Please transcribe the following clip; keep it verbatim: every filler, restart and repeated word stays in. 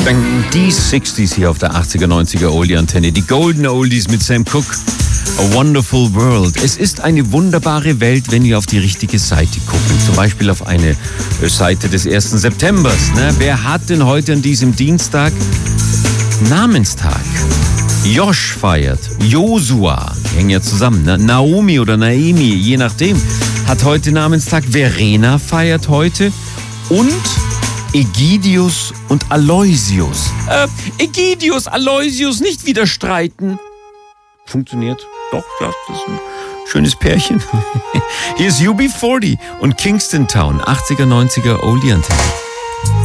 Die sechziger hier auf der achtziger, neunziger Oldie-Antenne. Die Golden Oldies mit Sam Cooke. A Wonderful World. Es ist eine wunderbare Welt, wenn wir auf die richtige Seite gucken. Zum Beispiel auf eine Seite des ersten September. Ne? Wer hat denn heute an diesem Dienstag Namenstag? Josh feiert. Josua. Die hängen ja zusammen. Ne? Naomi oder Naemi, je nachdem, hat heute Namenstag. Verena feiert heute. Und Egidius und Aloysius. Äh, Egidius, Aloysius, nicht wieder streiten. Funktioniert. Doch, ja, das ist ein schönes Pärchen. Hier ist U B vierzig und Kingston Town, achtziger, neunziger Oldie-Antenne.